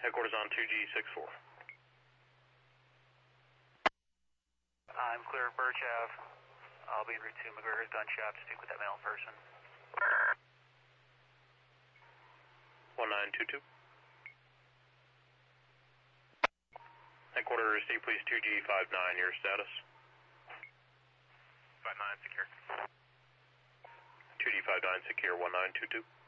Headquarters on 2G64. I'm clear of Birch Ave. I'll be en route to McGregor's gun shop to speak with that male person. 1922. Headquarters, State Police 2G59, your status? 59 secure. 2G59 secure, 1922.